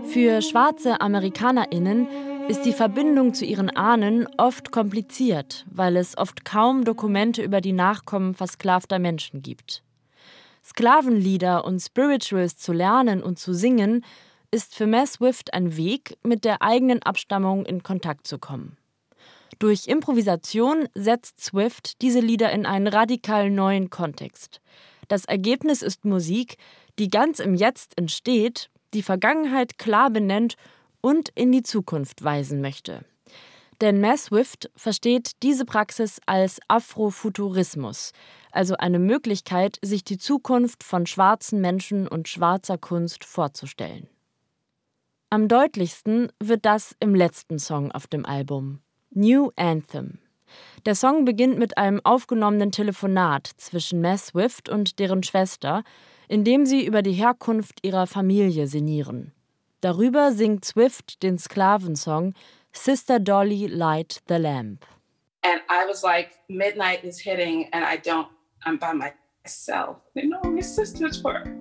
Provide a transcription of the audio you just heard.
Für schwarze AmerikanerInnen ist die Verbindung zu ihren Ahnen oft kompliziert, weil es oft kaum Dokumente über die Nachkommen versklavter Menschen gibt. Sklavenlieder und Spirituals zu lernen und zu singen, ist für Mel Swift ein Weg, mit der eigenen Abstammung in Kontakt zu kommen. Durch Improvisation setzt Swift diese Lieder in einen radikal neuen Kontext. Das Ergebnis ist Musik, die ganz im Jetzt entsteht, die Vergangenheit klar benennt und in die Zukunft weisen möchte. Denn Mel Swift versteht diese Praxis als Afrofuturismus, also eine Möglichkeit, sich die Zukunft von schwarzen Menschen und schwarzer Kunst vorzustellen. Am deutlichsten wird das im letzten Song auf dem Album, New Anthem. Der Song beginnt mit einem aufgenommenen Telefonat zwischen Mel Swift und deren Schwester, in dem sie über die Herkunft ihrer Familie sinnieren. Darüber singt Swift den Sklavensong Sister Dolly Light the Lamp. And I was like, midnight is hitting and I'm by myself. You know, my sisters were